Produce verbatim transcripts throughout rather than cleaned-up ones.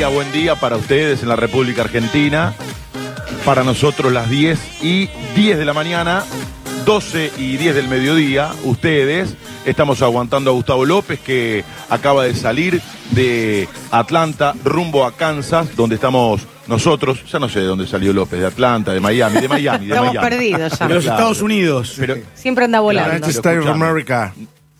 día, buen día para ustedes en la República Argentina. Para nosotros las diez y diez de la mañana, doce y diez del mediodía, ustedes. Estamos aguantando a Gustavo López, que acaba de salir de Atlanta rumbo a Kansas, donde estamos nosotros. Ya no sé de dónde salió López, de Atlanta, de Miami, de Miami, de Estamos Miami. perdidos ya. De los Claro. Estados Unidos. Pero, Siempre anda volando. Claro, State of escuchame. America.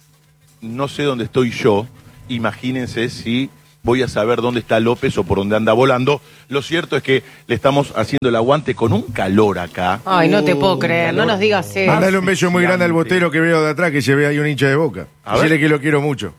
no sé dónde estoy yo. Imagínense si voy a saber dónde está López o por dónde anda volando. Lo cierto es que le estamos haciendo el aguante con un calor acá. Ay, no te puedo creer, no calor. nos digas eso. Mandale un beso muy grande al botero que veo de atrás, que se ve ahí un hincha de Boca. A ver. Dile que lo quiero mucho.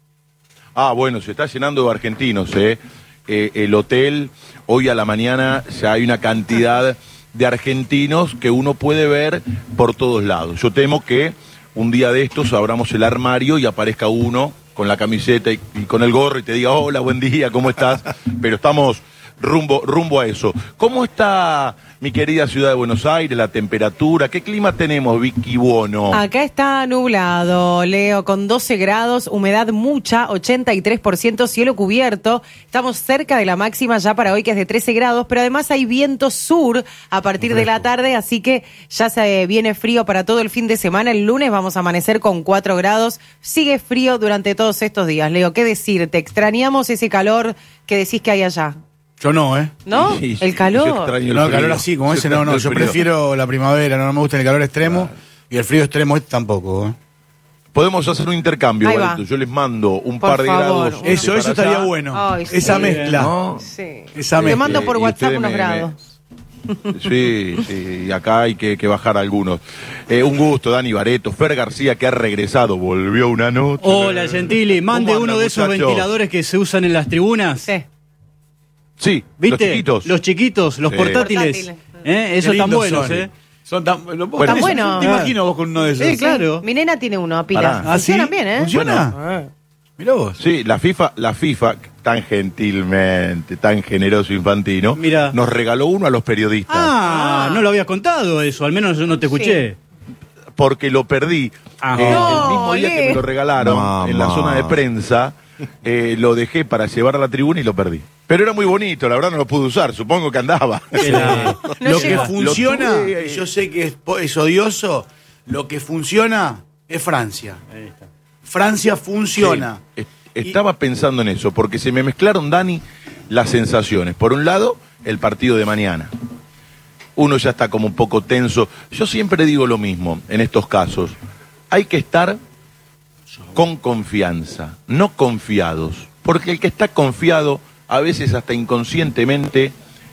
Ah, bueno, se está llenando de argentinos, ¿eh? Eh, el hotel, hoy a la mañana ya hay una cantidad de argentinos que uno puede ver por todos lados. Yo temo que un día de estos abramos el armario y aparezca uno con la camiseta y, y con el gorro y te diga, hola, buen día, ¿cómo estás? Pero estamos rumbo, rumbo a eso. ¿Cómo está mi querida ciudad de Buenos Aires, la temperatura? ¿Qué clima tenemos, Vicky Buono? Acá está nublado, Leo, con doce grados, humedad mucha, ochenta y tres por ciento, cielo cubierto. Estamos cerca de la máxima ya para hoy, que es de trece grados, pero además hay viento sur a partir de la tarde, así que ya se viene frío para todo el fin de semana. El lunes vamos a amanecer con cuatro grados. Sigue frío durante todos estos días, Leo. ¿Qué decirte? Extrañamos ese calor que decís que hay allá. Yo no, ¿eh? ¿No? Sí, El calor. yo extraño el No, el frío. calor así, como Yo ese, no, no. extraño Yo el frío. prefiero la primavera, no, no me gusta el calor extremo. Y el frío extremo este tampoco, ¿eh? Podemos hacer un intercambio, Ahí va. Valito. Yo les mando un Por par de favor. grados. Eso, para eso estaría allá. bueno. Ay, sí. Esa mezcla. ¿No? Sí. Esa Te mezcla. mando por Y WhatsApp ustedes unos me- grados. Sí, sí, y acá hay que, que bajar algunos. Eh, un gusto, Dani Bareto. Fer García, que ha regresado, volvió una noche. Hola, Gentili. Mande ¿Cómo uno andan, de esos muchachos? ventiladores que se usan en las tribunas. Sí. Sí, ¿Viste? los chiquitos. Los chiquitos, los Sí. portátiles. Portátiles. ¿Eh? Qué Esos están lindos buenos, son. ¿eh? Son tan, lo- vos Bueno, tenés- buenos. Te imagino vos con uno de esos. Sí, claro. Mi nena tiene uno a pila. Pará. Ah, ¿sí? Funcionan bien, ¿eh? ¿Funciona? Ah. Mirá vos. Sí, la FIFA, la FIFA, tan gentilmente, tan generoso infantino, Mirá. nos regaló uno a los periodistas. Ah, no lo habías contado eso, al menos yo no te escuché. Porque lo perdí. Ah. Eh, No, el mismo día que Leo. me lo regalaron Mamá. en la zona de prensa, eh, lo dejé para llevar a la tribuna y lo perdí. Pero era muy bonito, la verdad no lo pude usar, supongo que andaba. Era- No lo que llegó. funciona, Lo tuve- y yo sé que es, po- es odioso, lo que funciona es Francia. Ahí está. Francia funciona. Sí, est- estaba pensando en eso, porque se me mezclaron, Dani, las sensaciones. Por un lado, el partido de mañana. Uno ya está como un poco tenso. Yo siempre digo lo mismo en estos casos. Hay que estar con confianza, no confiados. Porque el que está confiado, a veces hasta inconscientemente,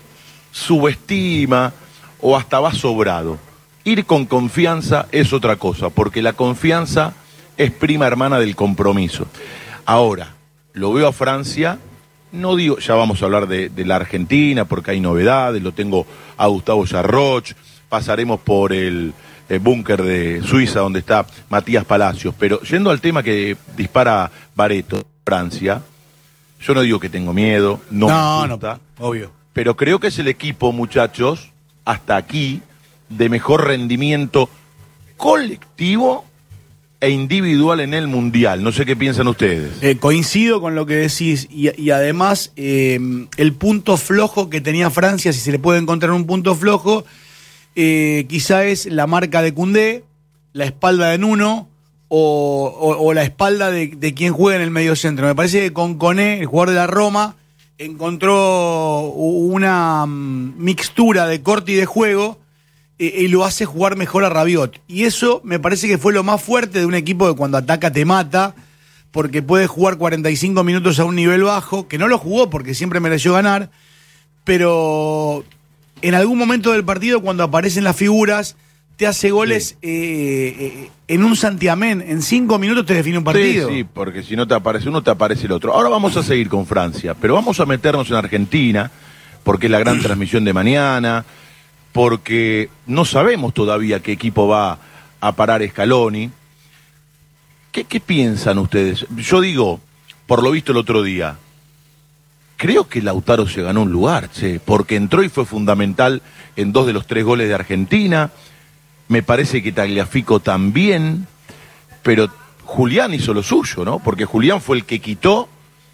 subestima o hasta va sobrado. Ir con confianza es otra cosa, porque la confianza es prima hermana del compromiso. Ahora, lo veo a Francia, no digo, ya vamos a hablar de, de la Argentina, porque hay novedades, lo tengo a Gustavo Jarroch, pasaremos por el, el búnker de Suiza, donde está Matías Palacios, pero yendo al tema que dispara Bareto, Francia, yo no digo que tengo miedo, no, No, me no, gusta, obvio. pero creo que es el equipo, muchachos, hasta aquí, de mejor rendimiento colectivo e individual en el Mundial. No sé qué piensan ustedes. Eh, coincido con lo que decís y, y además eh, el punto flojo que tenía Francia, si se le puede encontrar un punto flojo, eh, quizá es la marca de Koundé, la espalda de Nuno o, o- o la espalda de, de quien juega en el mediocentro. Me parece que con Koné, el jugador de la Roma, encontró una mm, mixtura de corte y de juego eh, y lo hace jugar mejor a Rabiot. Y eso me parece que fue lo más fuerte de un equipo que cuando ataca te mata, porque puede jugar cuarenta y cinco minutos a un nivel bajo, que no lo jugó porque siempre mereció ganar, pero en algún momento del partido, cuando aparecen las figuras, te hace goles Sí. eh, eh, en un santiamén. En cinco minutos te define un partido. Sí, sí, porque si no te aparece uno, te aparece el otro. Ahora vamos a seguir con Francia, pero vamos a meternos en Argentina, porque es la gran transmisión de mañana, porque no sabemos todavía qué equipo va a parar Scaloni. ¿Qué, qué piensan ustedes? Yo digo, por lo visto el otro día, creo que Lautaro se ganó un lugar, che, porque entró y fue fundamental en dos de los tres goles de Argentina. Me parece que Tagliafico también, pero Julián hizo lo suyo, ¿no? Porque Julián fue el que quitó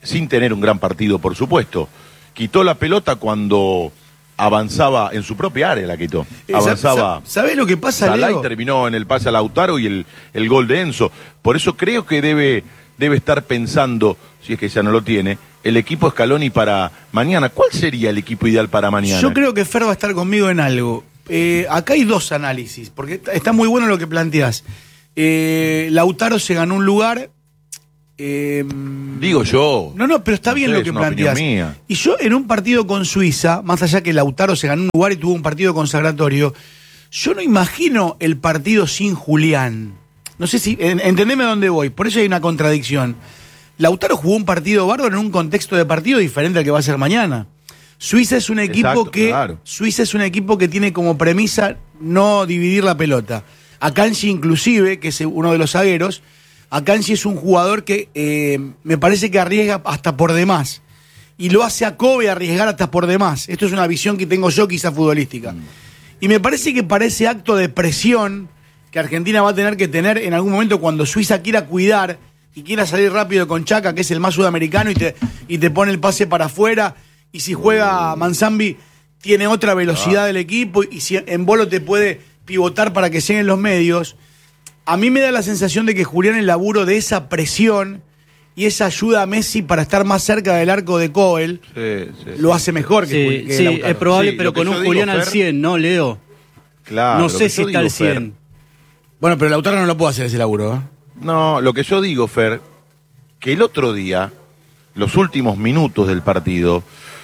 sin tener un gran partido, por supuesto. Quitó la pelota cuando avanzaba en su propia área, la quitó. Avanzaba. ¿Sabés lo que pasa, Salah Leo? y terminó en el pase a Lautaro y el, el gol de Enzo. Por eso creo que debe, debe estar pensando, si es que ya no lo tiene, el equipo Scaloni para mañana. ¿Cuál sería el equipo ideal para mañana? Yo creo que Fer va a estar conmigo en algo. Eh, acá hay dos análisis, porque está muy bueno lo que planteás. Eh, Lautaro se ganó un lugar. Eh, Digo yo. No, no, pero está no bien sé, lo que es una opinión planteás. mía. Y yo en un partido con Suiza, más allá que Lautaro se ganó un lugar y tuvo un partido consagratorio, yo no imagino el partido sin Julián. No sé si, en, entendeme a dónde voy, por eso hay una contradicción. Lautaro jugó un partido bárbaro en un contexto de partido diferente al que va a ser mañana. Suiza es un equipo Exacto, que claro. Suiza es un equipo que tiene como premisa no dividir la pelota. Akanji inclusive, que es uno de los zagueros, Akanji es un jugador que eh, me parece que arriesga hasta por demás. Y lo hace a Kobe arriesgar hasta por demás. Esto es una visión que tengo yo quizá futbolística. Mm. Y me parece que para ese acto de presión que Argentina va a tener que tener en algún momento cuando Suiza quiera cuidar y quiera salir rápido con Chaca, que es el más sudamericano, y te, y te pone el pase para afuera, y si juega Manzambi tiene otra velocidad ah. del equipo, y si en Bolo te puede pivotar para que lleguen los medios. A mí me da la sensación de que Julián el laburo de esa presión y esa ayuda a Messi para estar más cerca del arco de Coel sí, sí, lo hace mejor que, sí, que sí, Lautaro. es probable, sí, pero con un Julián digo, al cien, ¿no, Leo? Claro. No sé si está al cien. Fer, bueno, pero Lautaro no lo puede hacer ese laburo, ¿eh? No, lo que yo digo, Fer, que el otro día, los últimos minutos del partido,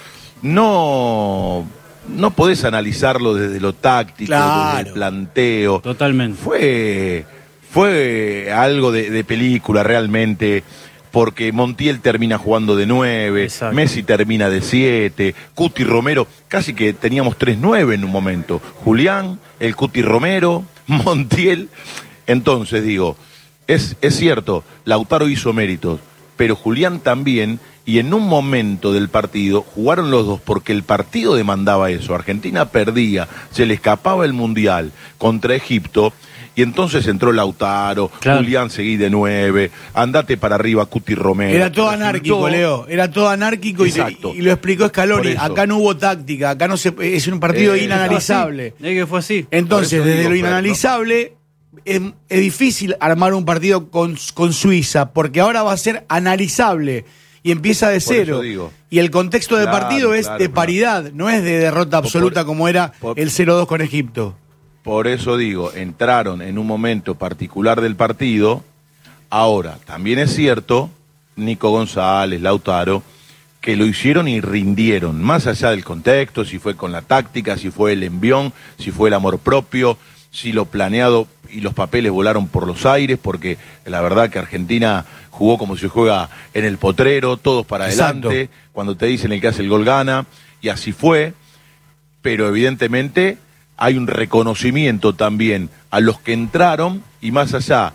no, no podés analizarlo desde lo táctico, claro. desde el planteo. Totalmente. Fue, fue algo de, de película realmente, porque Montiel termina jugando de nueve, Exacto. Messi termina de siete, Cuti Romero, casi que teníamos tres nueve en un momento. Julián, el Cuti Romero, Montiel. Entonces digo, es, es cierto, Lautaro hizo méritos, pero Julián también, y en un momento del partido jugaron los dos porque el partido demandaba eso. Argentina perdía, se le escapaba el Mundial contra Egipto, y entonces entró Lautaro, claro. Julián seguí de nueve, andate para arriba Cuti Romero. Era todo anárquico, todo... Leo, era todo anárquico y, te, y lo explicó Scaloni. Acá no hubo táctica, acá no se, es un partido eh, inanalizable. Es que fue así. Entonces, desde digo, lo inanalizable... ¿no? Es, es difícil armar un partido con, con Suiza, porque ahora va a ser analizable y empieza de cero. Y el contexto de claro, partido es claro, de paridad, claro. no es de derrota absoluta por, como era por, el cero dos con Egipto. Por eso digo, entraron en un momento particular del partido. Ahora, también es cierto, Nico González, Lautaro, que lo hicieron y rindieron, más allá del contexto, si fue con la táctica, si fue el envión, si fue el amor propio, si lo planeado y los papeles volaron por los aires, porque la verdad que Argentina jugó como se juega en el potrero, todos para Exacto. adelante, cuando te dicen el que hace el gol gana, y así fue, pero evidentemente hay un reconocimiento también a los que entraron, y más allá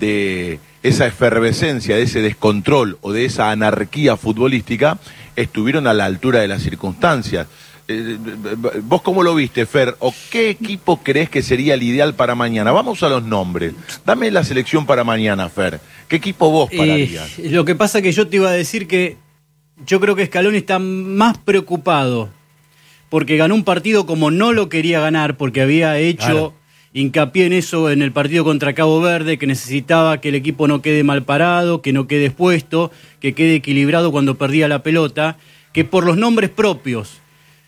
de esa efervescencia, de ese descontrol o de esa anarquía futbolística, estuvieron a la altura de las circunstancias. Eh, ¿Vos cómo lo viste, Fer? ¿O qué equipo crees que sería el ideal para mañana? Vamos a los nombres. Dame la selección para mañana, Fer. ¿Qué equipo vos pararías? Eh, lo que pasa es que yo te iba a decir que yo creo que Scaloni está más preocupado porque ganó un partido como no lo quería ganar, porque había hecho claro. hincapié en eso en el partido contra Cabo Verde, que necesitaba que el equipo no quede mal parado, que no quede expuesto, que quede equilibrado cuando perdía la pelota, que por los nombres propios.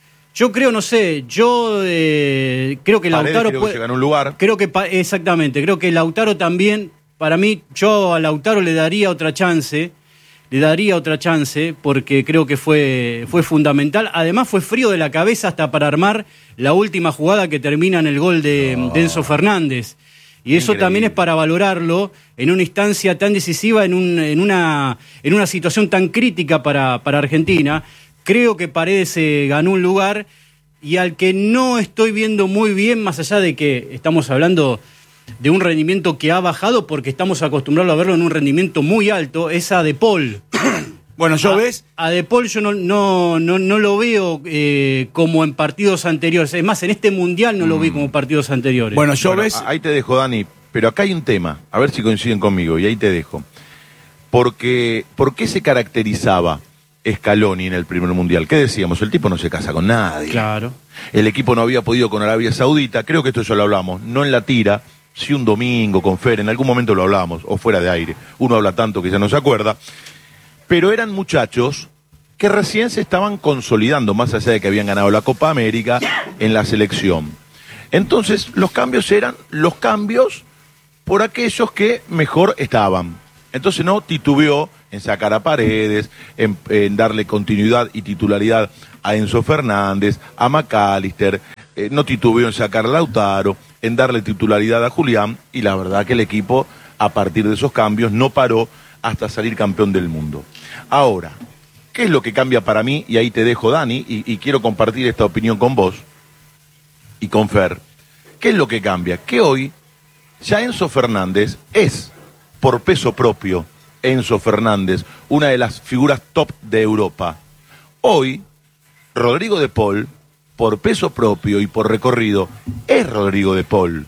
Yo creo, no sé, yo eh, creo que Lautaro creo puede, que se ganó un lugar. Creo que, exactamente, creo que Lautaro también, para mí, yo a Lautaro le daría otra chance, le daría otra chance, porque creo que fue, fue fundamental. Además fue frío de la cabeza hasta para armar la última jugada que termina en el gol de, oh. de Enzo Fernández. Y eso Increíble. También es para valorarlo en una instancia tan decisiva, en, un, en, una, en una situación tan crítica para, para Argentina. Creo que Paredes se ganó un lugar, y al que no estoy viendo muy bien, más allá de que estamos hablando de un rendimiento que ha bajado porque estamos acostumbrados a verlo en un rendimiento muy alto, es a De Paul. Bueno, ¿yo a, ves? A De Paul yo no, no, no, no lo veo eh, como en partidos anteriores. Es más, en este Mundial no mm. lo vi como partidos anteriores. Bueno, ¿yo bueno, ves? Ahí te dejo, Dani, pero acá hay un tema, a ver si coinciden conmigo, y ahí te dejo. Porque, ¿por qué se caracterizaba Scaloni en el primer mundial? ¿Qué decíamos? El tipo no se casa con nadie. Claro. El equipo no había podido con Arabia Saudita, creo que esto ya lo hablamos, no en la tira, sí un domingo con Fer, en algún momento lo hablamos, o fuera de aire, uno habla tanto que ya no se acuerda, pero eran muchachos que recién se estaban consolidando, más allá de que habían ganado la Copa América en la selección. Entonces, los cambios eran los cambios por aquellos que mejor estaban. Entonces no titubeó en sacar a Paredes, en, en darle continuidad y titularidad a Enzo Fernández, a McAllister, eh, no titubeó en sacar a Lautaro, en darle titularidad a Julián, y la verdad que el equipo, a partir de esos cambios, no paró hasta salir campeón del mundo. Ahora, ¿qué es lo que cambia para mí? Y ahí te dejo, Dani, y, y quiero compartir esta opinión con vos y con Fer. ¿Qué es lo que cambia? Que hoy ya Enzo Fernández es, por peso propio, Enzo Fernández, una de las figuras top de Europa. Hoy, Rodrigo de Paul, por peso propio y por recorrido, es Rodrigo de Paul.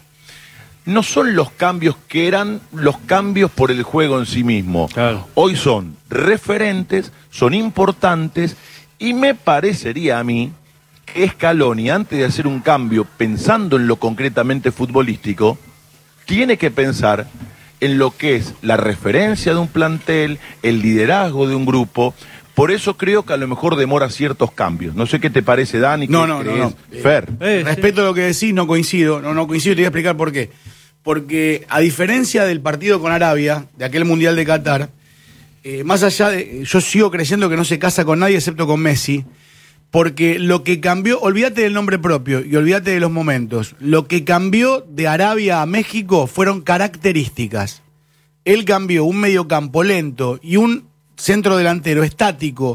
No son los cambios que eran los cambios por el juego en sí mismo. Claro. Hoy son referentes, son importantes, y me parecería a mí que Scaloni, antes de hacer un cambio pensando en lo concretamente futbolístico, tiene que pensar en lo que es la referencia de un plantel, el liderazgo de un grupo. Por eso creo que a lo mejor demora ciertos cambios. No sé qué te parece, Dani. No, ¿qué no, crees? no, no. Fer. Eh, Respeto lo que decís, no coincido. No, no coincido y te voy a explicar por qué. Porque a diferencia del partido con Arabia, de aquel Mundial de Qatar, eh, más allá de... Yo sigo creyendo que no se casa con nadie excepto con Messi, porque lo que cambió... Olvídate del nombre propio y olvídate de los momentos. Lo que cambió de Arabia a México fueron características. Él cambió un mediocampo lento y un centro delantero estático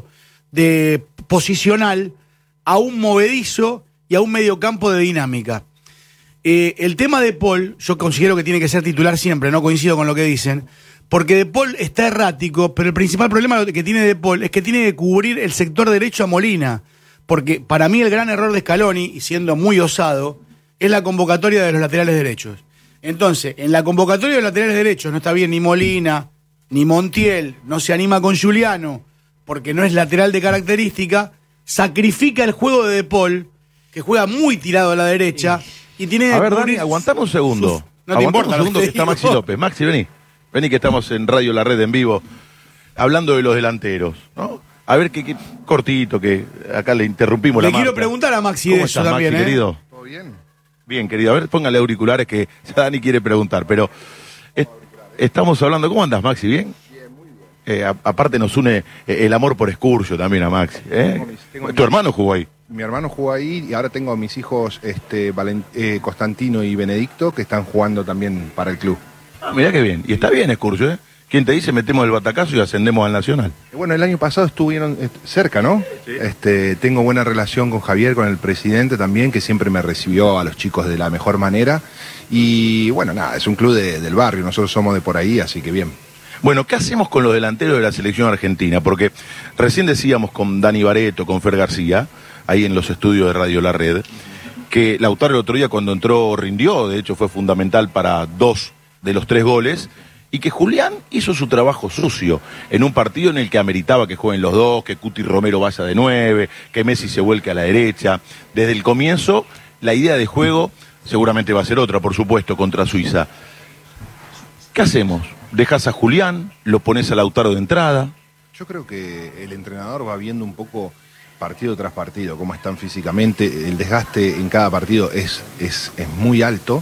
de posicional a un movedizo y a un mediocampo de dinámica. Eh, el tema de Paul, yo considero que tiene que ser titular siempre, no coincido con lo que dicen, porque De Paul está errático, pero el principal problema que tiene De Paul es que tiene que cubrir el sector derecho a Molina, porque para mí el gran error de Scaloni, y siendo muy osado, es la convocatoria de los laterales derechos. Entonces, en la convocatoria de los laterales derechos no está bien ni Molina, ni Montiel, no se anima con Giuliano, porque no es lateral de característica, sacrifica el juego de De Paul, que juega muy tirado a la derecha, y tiene A que ver, cubrir Dani, aguantame un segundo. sus- No te Aguantame importa un lo segundo que que te está digo. Maxi López. Maxi, vení. Vení que estamos en Radio La Red en vivo, hablando de los delanteros, ¿no? A ver, qué, qué cortito, que acá le interrumpimos Le la quiero marca. preguntar a Maxi ¿Cómo de eso estás, también, Maxi, ¿eh? querido? ¿Todo bien? Bien, querido. A ver, póngale auriculares que ya Dani quiere preguntar, pero es- estamos hablando. ¿Cómo andas, Maxi? ¿Bien? Bien, muy bien. Eh, a- aparte nos une eh, el amor por Escurcio también a Maxi. ¿eh? Tengo mis- tengo Tu mis- hermano jugó ahí. Mi hermano jugó ahí y ahora tengo a mis hijos este, Valen- eh, Constantino y Benedicto que están jugando también para el club. Ah, mirá qué bien. Y está bien Escurcio, ¿eh? ¿Quién te dice metemos el batacazo y ascendemos al Nacional? Bueno, el año pasado estuvieron eh, cerca, ¿no? Este, tengo buena relación con Javier, con el presidente también, que siempre me recibió a los chicos de la mejor manera. Y bueno, nada, es un club de- del barrio, nosotros somos de por ahí, así que bien. Bueno, ¿qué hacemos con los delanteros de la selección argentina? Porque recién decíamos con Dani Bareto, con Fer García, ahí en los estudios de Radio La Red, que Lautaro el otro día cuando entró rindió, de hecho fue fundamental para dos de los tres goles, y que Julián hizo su trabajo sucio en un partido en el que ameritaba que jueguen los dos, que Cuti Romero vaya de nueve, que Messi se vuelque a la derecha. Desde el comienzo, la idea de juego seguramente va a ser otra, por supuesto, contra Suiza. ¿Qué hacemos? ¿Dejas a Julián? ¿Lo pones a Lautaro de entrada? Yo creo que el entrenador va viendo un poco partido tras partido, cómo están físicamente, el desgaste en cada partido es, es, es muy alto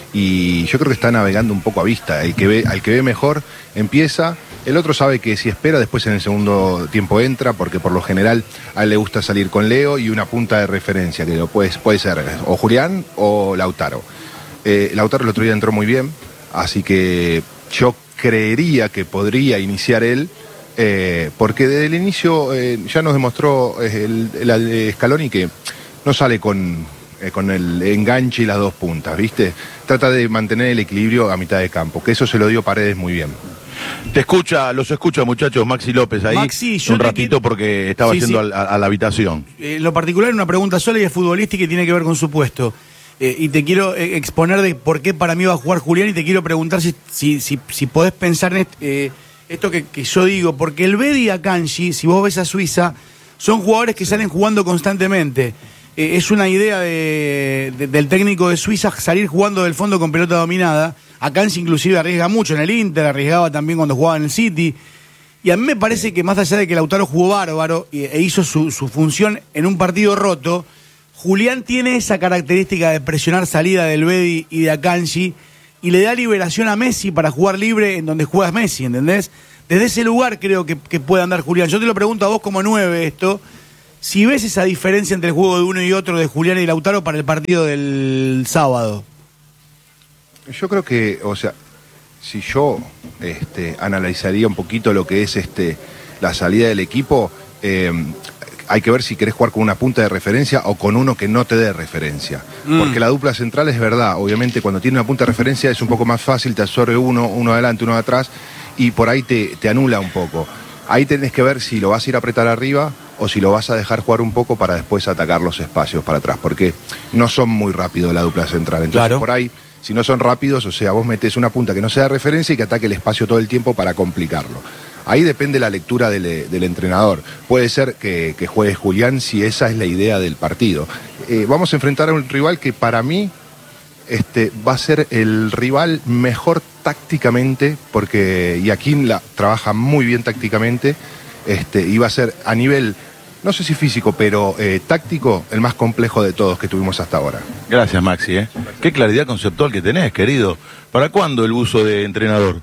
y yo creo que está navegando un poco a vista, el que ve, al que ve mejor empieza, el otro sabe que si espera después en el segundo tiempo entra, porque por lo general a él le gusta salir con Leo y una punta de referencia, que lo puede, puede ser o Julián o Lautaro. Eh, Lautaro el otro día entró muy bien, así que yo creería que podría iniciar él, Eh, porque desde el inicio eh, ya nos demostró eh, el, el, el Scaloni que no sale con, eh, con el enganche y las dos puntas, ¿viste? Trata de mantener el equilibrio a mitad de campo, que eso se lo dio Paredes muy bien. Te escucha, los escucha muchachos, Maxi López ahí, Maxi, yo un te ratito quiero- porque estaba Sí, yendo sí. al- A, a la habitación. Eh, en lo particular, una pregunta sola y es futbolística y tiene que ver con su puesto. Eh, y te quiero eh, exponer de por qué para mí va a jugar Julián y te quiero preguntar si, si, si, si podés pensar en, est- eh, esto que, que yo digo, porque el Bedi y Akanji, si vos ves a Suiza, son jugadores que salen jugando constantemente. Eh, es una idea de, de, del técnico de Suiza salir jugando del fondo con pelota dominada. Akanji inclusive arriesga mucho en el Inter, arriesgaba también cuando jugaba en el City. Y a mí me parece que más allá de que Lautaro jugó bárbaro e hizo su, su función en un partido roto, Julián tiene esa característica de presionar salida del Bedi y de Akanji y le da liberación a Messi para jugar libre en donde juegas Messi, ¿entendés? Desde ese lugar creo que, que puede andar Julián. Yo te lo pregunto a vos como nueve esto, si ves esa diferencia entre el juego de uno y otro de Julián y Lautaro para el partido del sábado. Yo creo que, o sea, si yo este, analizaría un poquito lo que es este, la salida del equipo, eh, hay que ver si querés jugar con una punta de referencia o con uno que no te dé referencia. Mm. Porque la dupla central es verdad, obviamente cuando tiene una punta de referencia es un poco más fácil, te absorbe uno, uno adelante, uno atrás, y por ahí te, te anula un poco. Ahí tenés que ver si lo vas a ir a apretar arriba o si lo vas a dejar jugar un poco para después atacar los espacios para atrás, porque no son muy rápidos la dupla central. Entonces claro. por ahí, si no son rápidos, o sea, vos metés una punta que no sea de referencia y que ataque el espacio todo el tiempo para complicarlo. Ahí depende la lectura del, del entrenador. Puede ser que, que juegue Julián si esa es la idea del partido. Eh, vamos a enfrentar a un rival que para mí este, va a ser el rival mejor tácticamente, porque Joaquín la trabaja muy bien tácticamente, este, y va a ser a nivel, no sé si físico, pero eh, táctico, el más complejo de todos que tuvimos hasta ahora. Gracias, Maxi. ¿eh? Qué claridad conceptual que tenés, querido. ¿Para cuándo el uso de entrenador?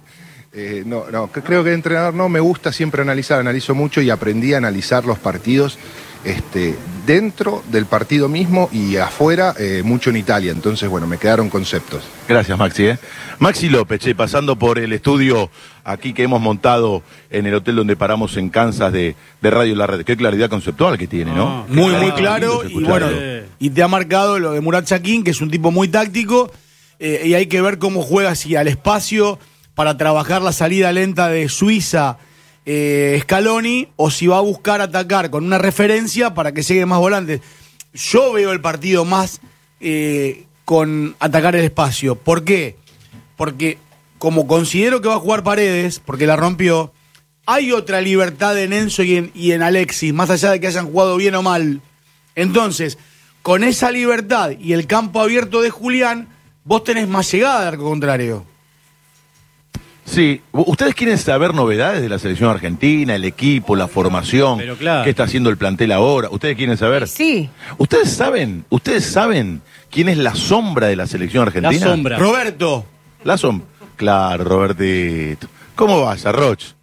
Eh, no, no, creo que de entrenador no, me gusta siempre analizar, analizo mucho y aprendí a analizar los partidos este, dentro del partido mismo y afuera, eh, mucho en Italia, entonces bueno, me quedaron conceptos. Gracias, Maxi. ¿eh? Maxi López, che, pasando por el estudio aquí que hemos montado en el hotel donde paramos en Kansas de, de Radio La Red, qué claridad conceptual que tiene, ¿no? Ah, muy, muy claro, y bueno, y te ha marcado lo de Murat Yakin, que es un tipo muy táctico, eh, y hay que ver cómo juega, si al espacio para trabajar la salida lenta de Suiza, eh, Scaloni, o si va a buscar atacar con una referencia para que llegue más volantes. Yo veo el partido más eh, con atacar el espacio. ¿Por qué? Porque como considero que va a jugar Paredes, porque la rompió, hay otra libertad en Enzo y en, y en Alexis, más allá de que hayan jugado bien o mal. Entonces, con esa libertad y el campo abierto de Julián, vos tenés más llegada al arco contrario. Sí, ¿ustedes quieren saber novedades de la selección argentina, el equipo, la formación? Pero claro. ¿Qué está haciendo el plantel ahora? ¿Ustedes quieren saber? Sí. ¿Ustedes saben, ustedes saben quién es la sombra de la selección argentina? La sombra. Roberto. La sombra. Claro, Robertito. ¿Cómo vas, Arroch?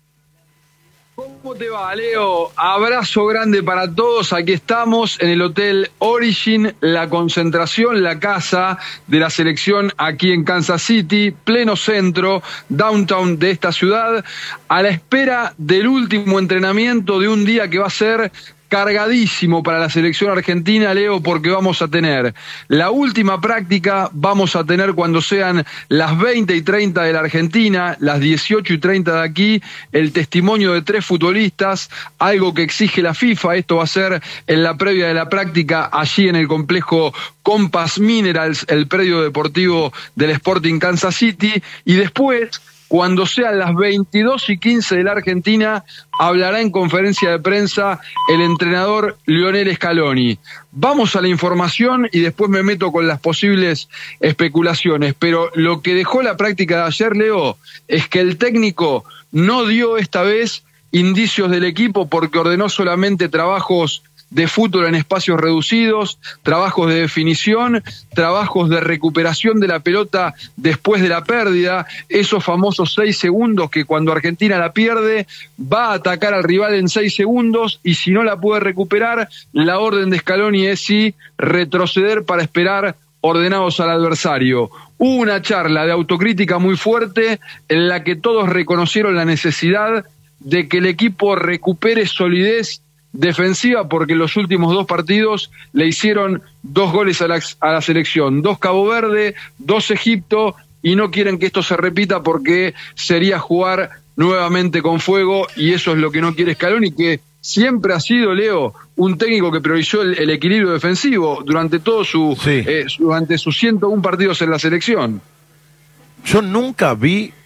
¿Cómo te va, Leo? Abrazo grande para todos. Aquí estamos en el Hotel Origin, la concentración, la casa de la selección aquí en Kansas City, pleno centro, downtown de esta ciudad, a la espera del último entrenamiento de un día que va a ser cargadísimo para la selección argentina, Leo, porque vamos a tener la última práctica, vamos a tener cuando sean las veinte y treinta de la Argentina, las dieciocho y treinta de aquí, el testimonio de tres futbolistas, algo que exige la FIFA. Esto va a ser en la previa de la práctica allí en el complejo Compass Minerals, el predio deportivo del Sporting Kansas City, y después, cuando sean las veintidós y quince de la Argentina, hablará en conferencia de prensa el entrenador Lionel Scaloni. Vamos a la información y después me meto con las posibles especulaciones, pero lo que dejó la práctica de ayer, Leo, es que el técnico no dio esta vez indicios del equipo porque ordenó solamente trabajos de fútbol en espacios reducidos, trabajos de definición, trabajos de recuperación de la pelota después de la pérdida, esos famosos seis segundos que cuando Argentina la pierde va a atacar al rival en seis segundos y si no la puede recuperar, la orden de Scaloni es sí retroceder para esperar ordenados al adversario. Hubo una charla de autocrítica muy fuerte en la que todos reconocieron la necesidad de que el equipo recupere solidez defensiva porque en los últimos dos partidos le hicieron dos goles a la, a la selección, dos Cabo Verde, dos Egipto, y no quieren que esto se repita porque sería jugar nuevamente con fuego y eso es lo que no quiere Scaloni, que siempre ha sido, Leo, un técnico que priorizó el, el equilibrio defensivo durante todo su, sí. eh, durante sus ciento uno partidos en la selección. Yo nunca vi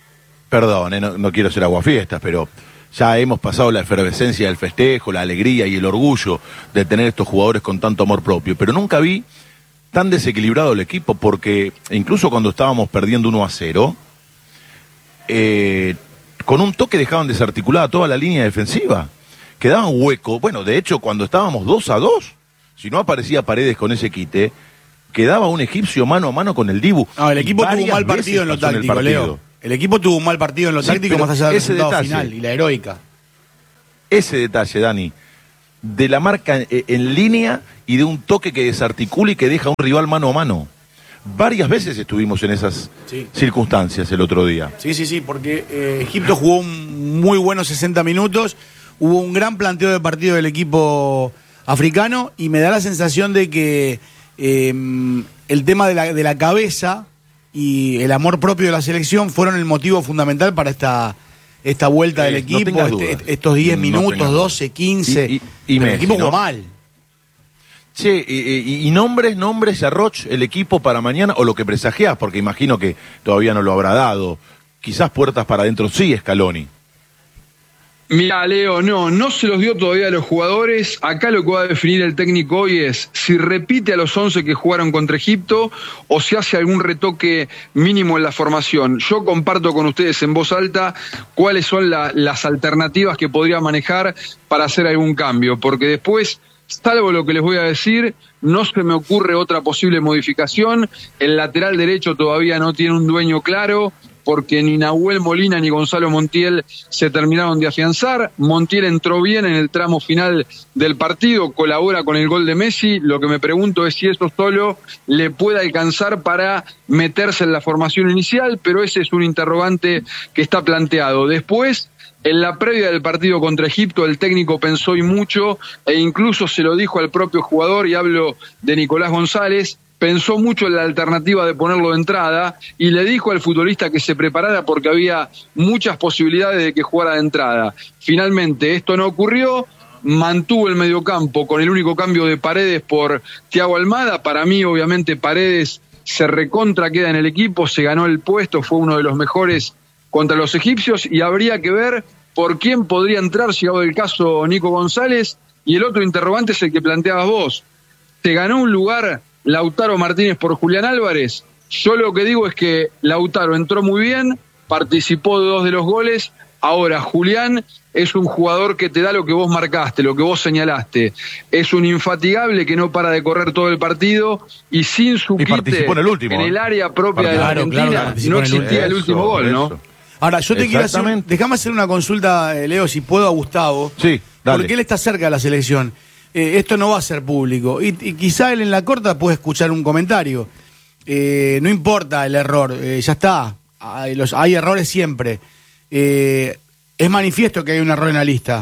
perdón, eh, no, no quiero ser aguafiestas, pero ya hemos pasado la efervescencia del festejo, la alegría y el orgullo de tener estos jugadores con tanto amor propio, pero nunca vi tan desequilibrado el equipo, porque incluso cuando estábamos perdiendo uno a cero, eh, con un toque dejaban desarticulada toda la línea defensiva, quedaban hueco. Bueno, de hecho, cuando estábamos dos a dos, si no aparecía Paredes con ese quite, quedaba un egipcio mano a mano con el Dibu. No, el equipo tuvo un mal partido en lo táctico, Leo. El equipo tuvo un mal partido en lo sí, táctico más allá del resultado detalle, final y la heroica. Ese detalle, Dani, de la marca en, en línea y de un toque que desarticula y que deja a un rival mano a mano. Varias veces estuvimos en esas sí. circunstancias el otro día. Sí, sí, sí, porque eh, Egipto jugó un muy buenos sesenta minutos, hubo un gran planteo de partido del equipo africano y me da la sensación de que eh, el tema de la, de la cabeza y el amor propio de la selección fueron el motivo fundamental para esta, esta vuelta eh, del equipo, no este, estos diez no minutos, doce, quince, y, y, y Messi, el equipo jugó ¿no? mal. Sí, y, y, y nombres, nombres, Arroch, el equipo para mañana, o lo que presagiás, porque imagino que todavía no lo habrá dado. Quizás puertas para adentro sí, Scaloni. Mira, Leo, no, no se los dio todavía a los jugadores. Acá lo que va a definir el técnico hoy es si repite a los once que jugaron contra Egipto o si hace algún retoque mínimo en la formación. Yo comparto con ustedes en voz alta cuáles son la, las alternativas que podría manejar para hacer algún cambio, porque después, salvo lo que les voy a decir, no se me ocurre otra posible modificación. El lateral derecho todavía no tiene un dueño claro, porque ni Nahuel Molina ni Gonzalo Montiel se terminaron de afianzar. Montiel entró bien en el tramo final del partido, colabora con el gol de Messi. Lo que me pregunto es si eso solo le puede alcanzar para meterse en la formación inicial, pero ese es un interrogante que está planteado. Después, en la previa del partido contra Egipto, el técnico pensó y mucho, e incluso se lo dijo al propio jugador, y hablo de Nicolás González, pensó mucho en la alternativa de ponerlo de entrada y le dijo al futbolista que se preparara porque había muchas posibilidades de que jugara de entrada. Finalmente esto no ocurrió, mantuvo el mediocampo con el único cambio de Paredes por Thiago Almada. Para mí, obviamente, Paredes se recontra queda en el equipo, se ganó el puesto, fue uno de los mejores contra los egipcios y habría que ver por quién podría entrar, si hago el caso Nico González, y el otro interrogante es el que planteabas vos. ¿Se ganó un lugar Lautaro Martínez por Julián Álvarez? Yo lo que digo es que Lautaro entró muy bien, participó de dos de los goles. Ahora, Julián es un jugador que te da lo que vos marcaste, lo que vos señalaste. Es un infatigable que no para de correr todo el partido y sin su y quite en el, último, en el área propia claro, de la Argentina claro, no existía el, el último eso, gol, eso. ¿no? Ahora, yo te quiero hacer, déjame hacer una consulta, Leo, si puedo, a Gustavo. Sí, dale. Porque él está cerca de la selección. Eh, esto no va a ser público. Y, y quizá él en la corta puede escuchar un comentario. Eh, no importa el error, eh, ya está. Hay, los, hay errores siempre. Eh, es manifiesto que hay un error en la lista.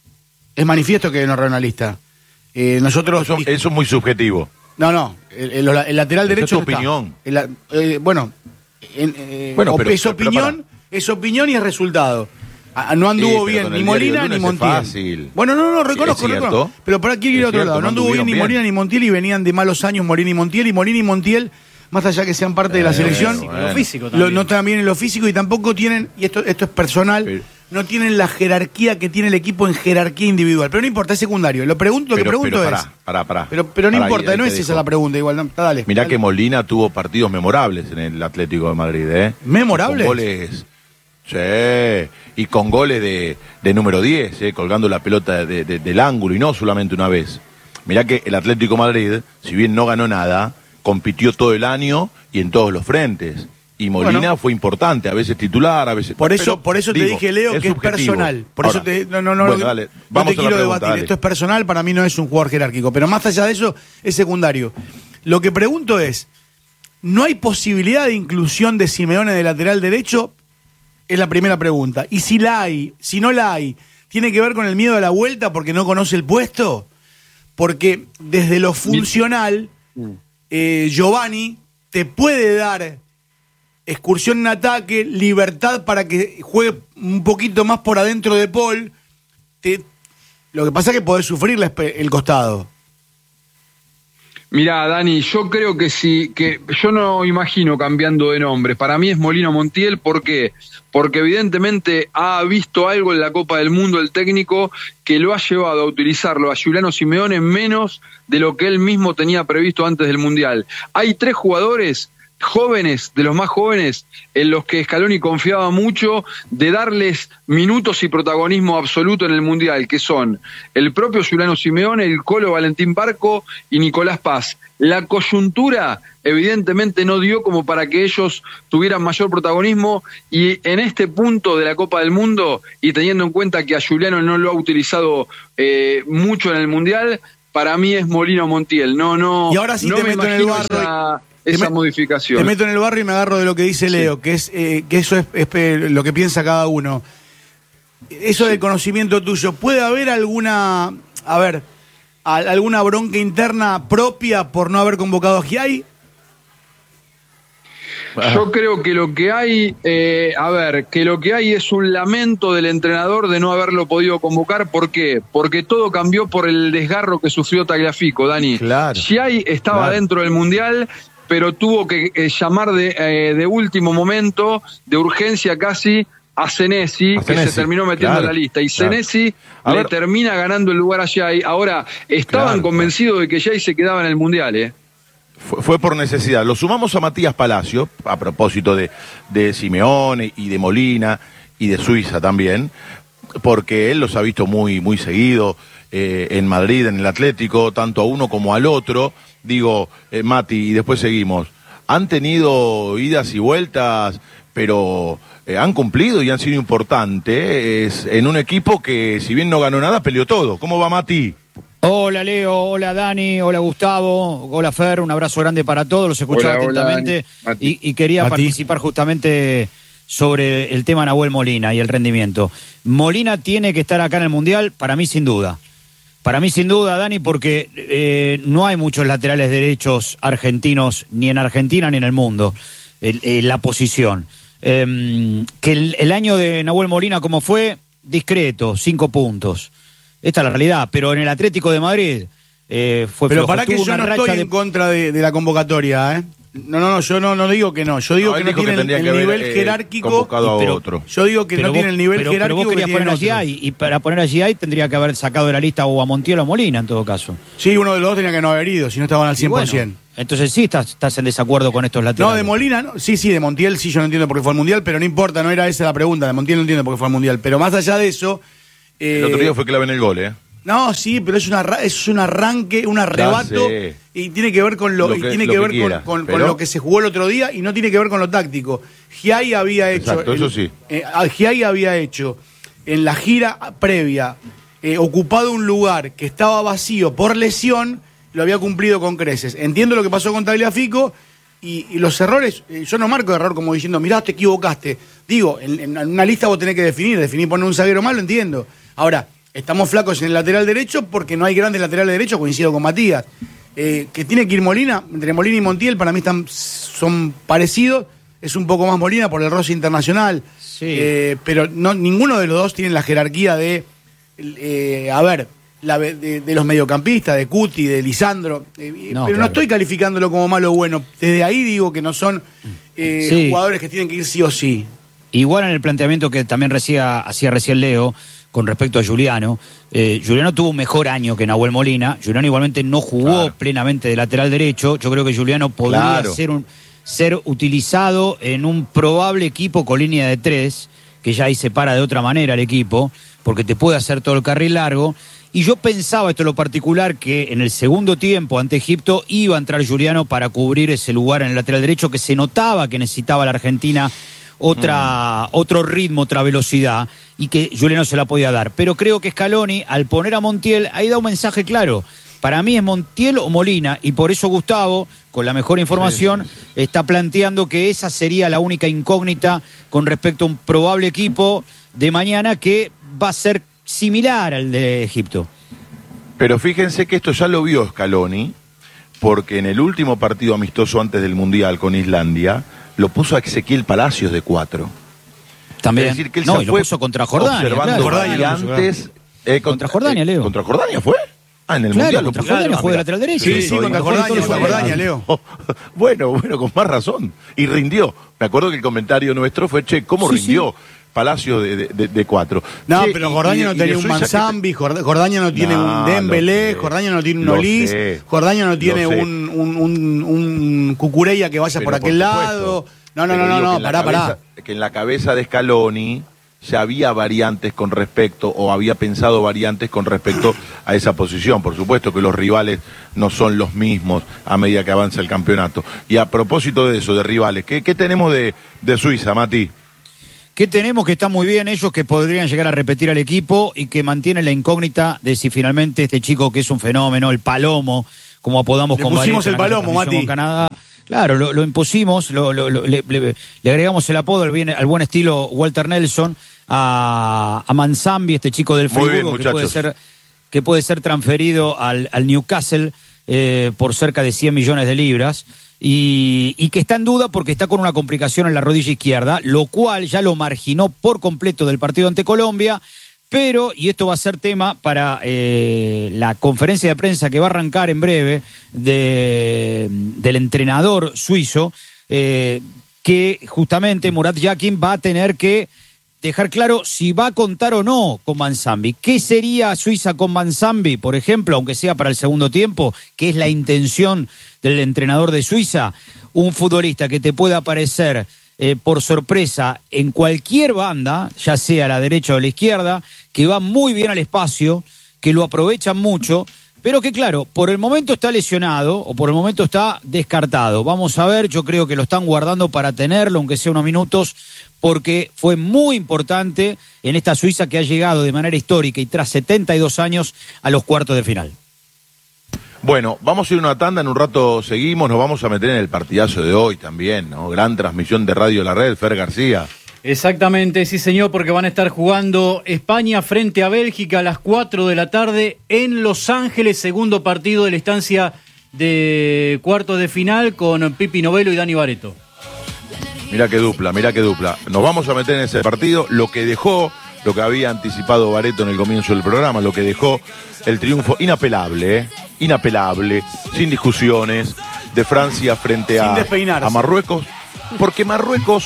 Es manifiesto que hay un error en la lista. Eh, nosotros. Eso, eso es muy subjetivo. No, no. El, el, el lateral derecho. Es tu opinión. El, eh, bueno, en, eh, bueno pero, es opinión, es opinión y es resultado. No anduvo sí, bien ni Molina ni Montiel. Bueno, no, no, reconozco, reconozco. Pero por aquí ir a otro lado. No anduvo bien ni Molina ni Montiel y venían de malos años Molina y Montiel. Y Molina y Montiel, más allá que sean parte eh, de la selección, bueno. Lo físico también. Lo, no están bien en lo físico y tampoco tienen, y esto, esto es personal, pero, no tienen la jerarquía que tiene el equipo en jerarquía individual. Pero no importa, es secundario. Lo, pregunto, pero, lo que pregunto pero, pará, es. Pará, pará, pero, pero no pará, importa, no es esa la pregunta, igual. No, dale. Mirá dale. que Molina tuvo partidos memorables en el Atlético de Madrid, ¿eh? ¿Memorables? Con goles. Sí, y con goles de, de número diez, eh, colgando la pelota de, de, del ángulo y no solamente una vez. Mirá que el Atlético de Madrid, si bien no ganó nada, compitió todo el año y en todos los frentes. Y Molina bueno, fue importante, a veces titular, a veces... Por eso, pero, por eso te digo, dije, Leo, es que subjetivo. Es personal. Por Ahora, eso te... No, no, no, bueno, dale, vamos no te quiero pregunta, debatir. Dale. Esto es personal, para mí no es un jugador jerárquico. Pero más allá de eso, es secundario. Lo que pregunto es, ¿no hay posibilidad de inclusión de Simeone de lateral derecho? Es la primera pregunta. Y si la hay, si no la hay, ¿tiene que ver con el miedo a la vuelta porque no conoce el puesto? Porque desde lo funcional, eh, Giovanni te puede dar excursión en ataque, libertad para que juegue un poquito más por adentro de Paul. Te, lo que pasa es que podés sufrir la, el costado. Mirá, Dani, yo creo que sí, que yo no imagino cambiando de nombre. Para mí es Molino Montiel, ¿por qué? Porque evidentemente ha visto algo en la Copa del Mundo el técnico que lo ha llevado a utilizarlo a Giuliano Simeone menos de lo que él mismo tenía previsto antes del Mundial. Hay tres jugadores jóvenes, de los más jóvenes, en los que Scaloni confiaba mucho de darles minutos y protagonismo absoluto en el Mundial, que son el propio Giuliano Simeone, el Colo Valentín Barco y Nicolás Paz. La coyuntura evidentemente no dio como para que ellos tuvieran mayor protagonismo, y en este punto de la Copa del Mundo, y teniendo en cuenta que a Giuliano no lo ha utilizado eh, mucho en el Mundial, para mí es Molino Montiel. No, no, y ahora sí no te me meto en el imagino barro. esa, esa Te me- modificación. Te meto en el barrio y me agarro de lo que dice Leo, que es eh, que eso es, es pe- lo que piensa cada uno. Eso del conocimiento tuyo, ¿puede haber alguna, a ver, al- alguna bronca interna propia por no haber convocado a Giai? Yo creo que lo que hay, eh, a ver, que lo que hay es un lamento del entrenador de no haberlo podido convocar. ¿Por qué? Porque todo cambió por el desgarro que sufrió Tagliafico, Dani. Claro. Giai estaba Claro. dentro del Mundial, pero tuvo que eh, llamar de, eh, de último momento, de urgencia casi, a Senesi, A que Senesi, se terminó metiendo claro, en la lista. Y claro. Senesi A le ver. termina ganando el lugar a Giai. Ahora, estaban Claro, convencidos de que Giai se quedaba en el Mundial, ¿eh? Fue, fue por necesidad. Lo sumamos a Matías Palacio, a propósito de, de Simeone y de Molina y de Suiza también, porque él los ha visto muy, muy seguido eh, en Madrid, en el Atlético, tanto a uno como al otro. Digo, eh, Mati, y después seguimos. Han tenido idas y vueltas, pero eh, han cumplido y han sido importantes en un equipo que, si bien no ganó nada, peleó todo. ¿Cómo va, Mati? Hola Leo, hola Dani, hola Gustavo, hola Fer, un abrazo grande para todos, los escuchaba Hola, hola, atentamente Dani. Mati. y, y quería Mati. participar justamente sobre el tema Nahuel Molina y el rendimiento. Molina tiene que estar acá en el Mundial, para mí sin duda. Para mí sin duda, Dani, porque eh, no hay muchos laterales derechos argentinos, ni en Argentina ni en el mundo, el- el- la posición. Eh, que el, el año de Nahuel Molina, como fue, discreto, cinco puntos. Esta es la realidad, pero en el Atlético de Madrid eh, fue Pero flojo. para que Tuvo yo una no racha estoy de- en contra de, de la convocatoria, ¿eh? No, no, no, yo no, no digo que no. Yo digo No, que él no dijo que tiene el, tendría el que haber, nivel eh, jerárquico. convocado a pero- otro. Yo digo que Pero no vos- tiene el nivel pero, jerárquico pero vos que querías poner a tienen otros. Giai, y para poner a Giai tendría que haber sacado de la lista o a Montiel o a Molina en todo caso. Sí, uno de los dos tenía que no haber ido, si no estaban al Y cien por bueno, ciento. entonces sí estás, estás en desacuerdo con estos laterales. No, de Molina, no. Sí, sí, de Montiel sí, yo no entiendo por qué fue al Mundial, pero no importa, no era esa la pregunta. De Montiel no entiendo por qué fue al Mundial. Pero más allá de eso. eh, El otro día fue clave en el gol, ¿eh? No, sí, pero es, una, ra- es un arranque, un arrebato. sé. Y tiene que ver con lo, Lo y que- tiene lo que que ver con- quiera, con, con pero- lo que se jugó el otro día y no tiene que ver con lo táctico. Giai había hecho. Exacto, eso sí. eh, Giai había hecho en la gira previa, eh, ocupado un lugar que estaba vacío por lesión, lo había cumplido con creces. Entiendo lo que pasó con Tagliafico y, y los errores, eh, yo no marco error como diciendo, mirá, te equivocaste. Digo, en, en una lista vos tenés que definir, definir poner un zaguero malo, entiendo. Ahora, estamos flacos en el lateral derecho porque no hay grandes laterales derechos, coincido con Matías. Eh, que tiene que ir Molina, entre Molina y Montiel, para mí están, son parecidos. Es un poco más Molina por el roce internacional. Sí. Eh, pero no, ninguno de los dos tiene la jerarquía de, eh, a ver, la, de, de los mediocampistas, de Cuti, de Lisandro. Eh, No, pero no claro. estoy calificándolo como malo o bueno. Desde ahí digo que no son eh, Sí. jugadores que tienen que ir sí o sí. Igual en el planteamiento que también hacía, hacía recién Leo con respecto a Giuliano, eh, Giuliano tuvo un mejor año que Nahuel Molina. Giuliano igualmente no jugó Claro. plenamente de lateral derecho. Yo creo que Giuliano podría Claro. ser, un, ser utilizado en un probable equipo con línea de tres, que ya ahí separa de otra manera el equipo, porque te puede hacer todo el carril largo. Y yo pensaba, esto es lo particular, que en el segundo tiempo ante Egipto iba a entrar Giuliano para cubrir ese lugar en el lateral derecho que se notaba que necesitaba la Argentina otra, otro ritmo, otra velocidad, y que Giuliano se la podía dar. Pero creo que Scaloni, al poner a Montiel, ahí da un mensaje claro. Para mí es Montiel o Molina, y por eso Gustavo, con la mejor información, está planteando que esa sería la única incógnita con respecto a un probable equipo de mañana que va a ser similar al de Egipto. Pero fíjense que esto ya lo vio Scaloni, porque en el último partido amistoso antes del Mundial con Islandia, lo puso a Ezequiel Palacios de cuatro. También. Es decir, que él no, se y lo fue puso contra Jordania. observando claro. Jordania lo puso, variantes. eh, Contra Jordania, eh, Leo. ¿Contra Jordania fue? Ah, en el Claro, Mundial. contra lo puso. Jordania Ah, juega mira. lateral derecho. Sí, sí, Soy contra mejor Jordania, de todos contra los Jordania, años. Leo. Bueno, bueno, con más razón. Y rindió. Me acuerdo que el comentario nuestro fue, che, ¿cómo Sí, rindió Palacio de, de, de- de cuatro? No, Che, pero y- Jordania y- no y tenía de un Suiza, ¿qué te- Manzambi, Jord- Jordania no tiene No, un Dembélé, lo sé. Jordania no tiene un Lo Olis, sé. Jordania no Lo tiene sé. un, un, un, un Cucurella que vaya Pero por aquel supuesto. lado. No, no, Pero no, no, digo que no, en la pará, pará. cabeza- Que en la cabeza de Scaloni ya había variantes con respecto, o había pensado variantes con respecto a esa posición. Por supuesto que los rivales no son los mismos a medida que avanza el campeonato. Y a propósito de eso, de rivales, ¿qué, qué tenemos de, de Suiza, Mati? ¿Qué tenemos que está muy bien ellos que podrían llegar a repetir al equipo y que mantienen la incógnita de si finalmente este chico que es un fenómeno, el Palomo, como apodamos Le con pusimos Varela el en la Palomo, transmisión Mati. con Canadá. Claro, lo, lo impusimos, lo, lo- lo- le, le- le agregamos el apodo al, bien- al buen estilo Walter Nelson, a, a Manzambi, este chico del Muy bien, Friburgo, que puede muchachos. ser, que puede ser transferido al, al Newcastle eh, por cerca de cien millones de libras. Y, y que está en duda porque está con una complicación en la rodilla izquierda, lo cual ya lo marginó por completo del partido ante Colombia. Pero, y esto va a ser tema para eh, la conferencia de prensa que va a arrancar en breve de, del entrenador suizo, eh, que justamente Murat Yakin va a tener que dejar claro si va a contar o no con Manzambi. ¿Qué sería Suiza con Manzambi, por ejemplo, aunque sea para el segundo tiempo? ¿Qué es la intención del entrenador de Suiza? Un futbolista que te pueda aparecer eh, por sorpresa en cualquier banda, ya sea a la derecha o a la izquierda, que va muy bien al espacio, que lo aprovechan mucho, pero que claro, por el momento está lesionado o por el momento está descartado. Vamos a ver, yo creo que lo están guardando para tenerlo, aunque sea unos minutos, porque fue muy importante en esta Suiza que ha llegado de manera histórica y tras setenta y dos años a los cuartos de final. Bueno, vamos a ir a una tanda, en un rato seguimos, nos vamos a meter en el partidazo de hoy también, ¿no? Gran transmisión de Radio La Red, Fer García. Exactamente, sí señor, porque van a estar jugando España frente a Bélgica a las cuatro de la tarde en Los Ángeles, segundo partido de la estancia de cuartos de final con Pipi Novello y Dani Barreto. Mirá qué dupla, mirá qué dupla. Nos vamos a meter en ese partido, lo que dejó, lo que había anticipado Barreto en el comienzo del programa, lo que dejó el triunfo inapelable, ¿eh? Inapelable, sin discusiones, de Francia frente Sin a, despeinarse. a Marruecos, porque Marruecos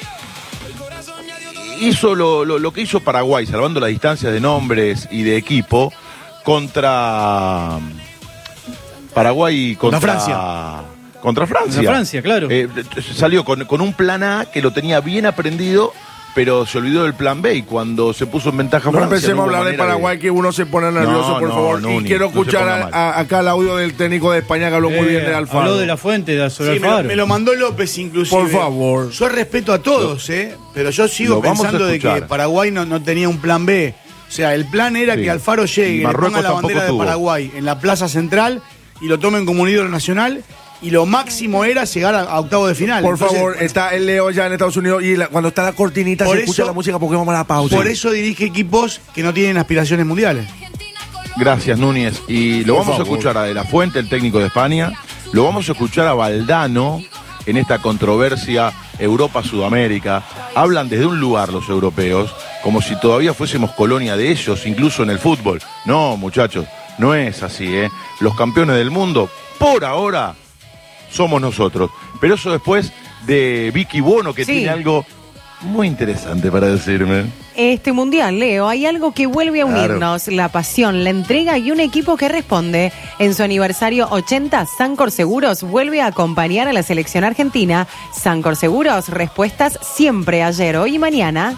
hizo lo, lo, lo que hizo Paraguay, salvando las distancias de nombres y de equipo, contra Paraguay contra, Contra Francia. Contra Francia. Contra Francia, claro. Eh, salió con, con un plan A que lo tenía bien aprendido, pero se olvidó del plan B y cuando se puso en ventaja No Francia, empecemos a hubo hablar de manera Paraguay, que uno se pone nervioso, No, por no, favor. no, y ni- quiero no se escuchar ponga a- mal. a- acá el audio del técnico de España que habló muy Eh, bien de Alfaro. Habló de la fuente, de sobre Sí, me, lo, Alfaro. me lo mandó López inclusive. Por favor. Yo respeto a todos, ¿eh? Pero yo sigo Lo vamos a pensando de que escuchar. Paraguay no, no tenía un plan B. O sea, el plan era Sí. que Alfaro Y llegue, le Marruecos ponga la tampoco bandera de tuvo. Paraguay en la plaza central y lo tomen como un ídolo nacional. Y lo máximo era llegar a, a octavo de final. Por Entonces, favor, está el Leo ya en Estados Unidos y la- cuando está la cortinita Por se escucha eso- la música porque vamos a la pausa. Por eso dirige equipos que no tienen aspiraciones mundiales. Gracias, Núñez. Y lo Por vamos favor. a escuchar a De La Fuente, el técnico de España. Lo vamos a escuchar a Valdano en esta controversia Europa-Sudamérica. Hablan desde un lugar los europeos, como si todavía fuésemos colonia de ellos, incluso en el fútbol. No, muchachos, no es así, ¿eh? Los campeones del mundo, por ahora, somos nosotros. Pero eso después de Vicky Bono, que Sí. tiene algo muy interesante para decirme. Este mundial, Leo, hay algo que vuelve a Claro. unirnos, la pasión, la entrega y un equipo que responde. En su aniversario ochenta, Sancor Seguros vuelve a acompañar a la selección argentina. Sancor Seguros, respuestas siempre, ayer, hoy y mañana.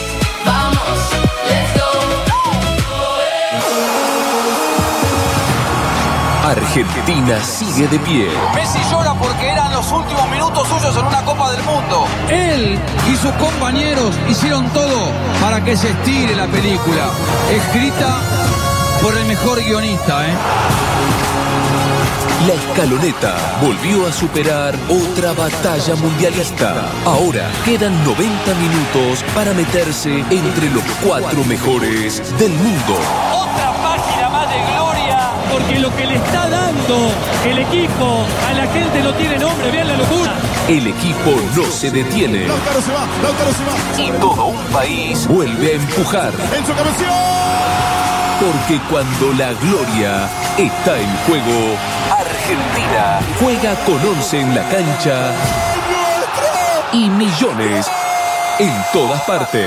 Argentina sigue de pie. Messi llora porque eran los últimos minutos suyos en una Copa del Mundo. Él y sus compañeros hicieron todo para que se estire la película, escrita por el mejor guionista, ¿eh? La escaloneta volvió a superar otra batalla mundialista. Ahora quedan noventa minutos para meterse entre los cuatro mejores del mundo. Otra página más de gloria. Porque lo que le está dando el equipo a la gente no tiene nombre, vean la locura. El equipo no se detiene. Lautaro se va, Lautaro se va. Y todo un país vuelve a empujar. En su cabeceo. Porque cuando la gloria está en juego, Argentina juega con once en la cancha y millones en todas partes.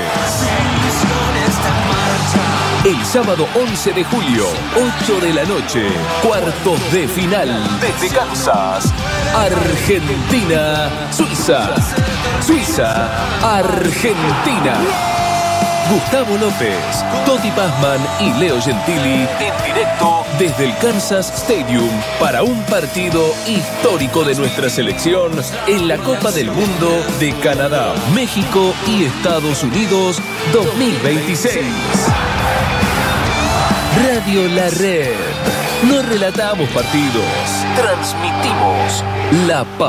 El sábado once de julio, ocho de la noche, cuartos de final desde Kansas. Argentina, Suiza. Suiza, Argentina. Gustavo López, Totti Pazman y Leo Gentili en directo desde el Kansas Stadium para un partido histórico de nuestra selección en la Copa del Mundo de Canadá, México y Estados Unidos dos mil veintiséis. Radio La Red. No relatamos partidos, transmitimos la paz.